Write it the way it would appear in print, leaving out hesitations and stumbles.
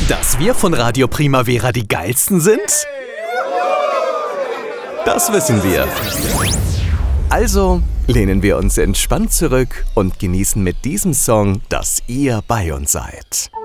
Dass wir von Radio Primavera die Geilsten sind? Das wissen wir. Also lehnen wir uns entspannt zurück und genießen mit diesem Song, dass ihr bei uns seid.